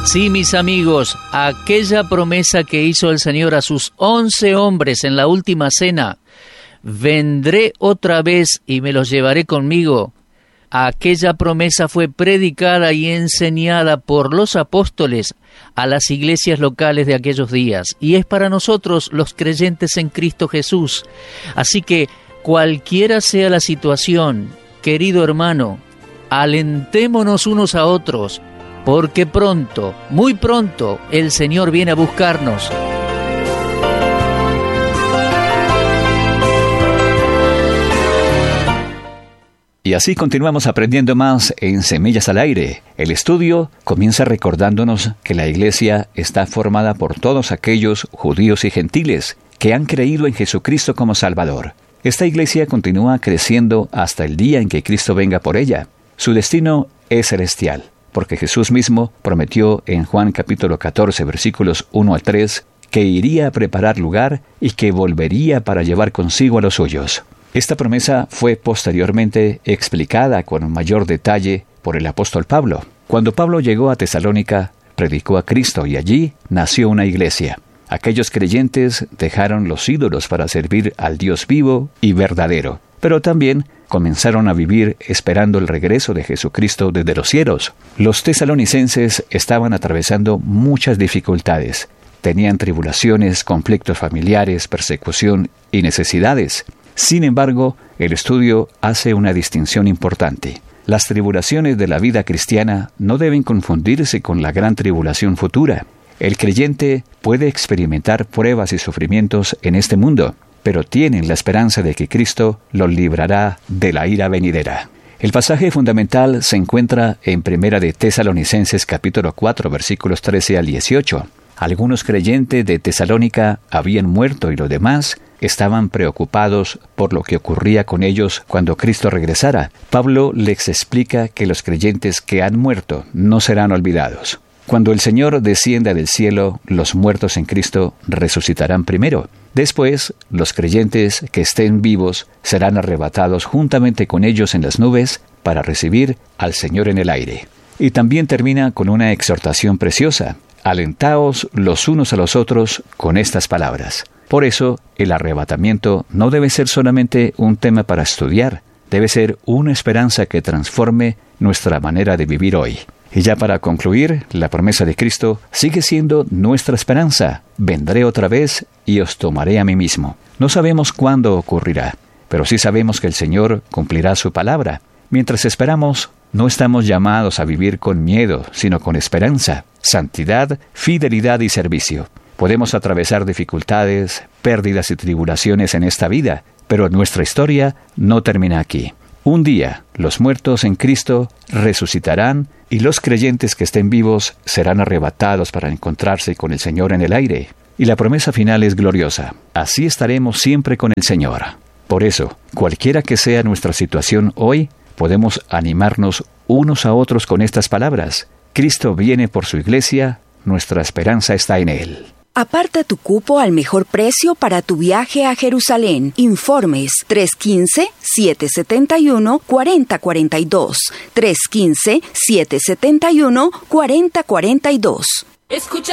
Sí, mis amigos, aquella promesa que hizo el Señor a sus 11 hombres en la última cena, vendré otra vez y me los llevaré conmigo. Aquella promesa fue predicada y enseñada por los apóstoles a las iglesias locales de aquellos días, y es para nosotros los creyentes en Cristo Jesús. Así que, cualquiera sea la situación, querido hermano, alentémonos unos a otros, porque pronto, muy pronto, el Señor viene a buscarnos. Y así continuamos aprendiendo más en Semillas al Aire. El estudio comienza recordándonos que la Iglesia está formada por todos aquellos judíos y gentiles que han creído en Jesucristo como Salvador. Esta Iglesia continúa creciendo hasta el día en que Cristo venga por ella. Su destino es celestial, porque Jesús mismo prometió en Juan capítulo 14, versículos 1 al 3, que iría a preparar lugar y que volvería para llevar consigo a los suyos. Esta promesa fue posteriormente explicada con mayor detalle por el apóstol Pablo. Cuando Pablo llegó a Tesalónica, predicó a Cristo y allí nació una iglesia. Aquellos creyentes dejaron los ídolos para servir al Dios vivo y verdadero, pero también comenzaron a vivir esperando el regreso de Jesucristo desde los cielos. Los tesalonicenses estaban atravesando muchas dificultades. Tenían tribulaciones, conflictos familiares, persecución y necesidades. Sin embargo, el estudio hace una distinción importante. Las tribulaciones de la vida cristiana no deben confundirse con la gran tribulación futura. El creyente puede experimentar pruebas y sufrimientos en este mundo, pero tienen la esperanza de que Cristo los librará de la ira venidera. El pasaje fundamental se encuentra en 1 de Tesalonicenses capítulo 4, versículos 13 al 18. Algunos creyentes de Tesalónica habían muerto y los demás estaban preocupados por lo que ocurría con ellos cuando Cristo regresara. Pablo les explica que los creyentes que han muerto no serán olvidados. Cuando el Señor descienda del cielo, los muertos en Cristo resucitarán primero. Después, los creyentes que estén vivos serán arrebatados juntamente con ellos en las nubes para recibir al Señor en el aire. Y también termina con una exhortación preciosa. Alentaos los unos a los otros con estas palabras. Por eso, el arrebatamiento no debe ser solamente un tema para estudiar, debe ser una esperanza que transforme nuestra manera de vivir hoy. Y ya para concluir, la promesa de Cristo sigue siendo nuestra esperanza. Vendré otra vez y os tomaré a mí mismo. No sabemos cuándo ocurrirá, pero sí sabemos que el Señor cumplirá su palabra. Mientras esperamos, no estamos llamados a vivir con miedo, sino con esperanza, santidad, fidelidad y servicio. Podemos atravesar dificultades, pérdidas y tribulaciones en esta vida, pero nuestra historia no termina aquí. Un día, los muertos en Cristo resucitarán y los creyentes que estén vivos serán arrebatados para encontrarse con el Señor en el aire. Y la promesa final es gloriosa. Así estaremos siempre con el Señor. Por eso, cualquiera que sea nuestra situación hoy, podemos animarnos unos a otros con estas palabras. Cristo viene por su iglesia, nuestra esperanza está en Él. Aparta tu cupo al mejor precio para tu viaje a Jerusalén. Informes 315-771-4042. 315-771-4042. Escucha.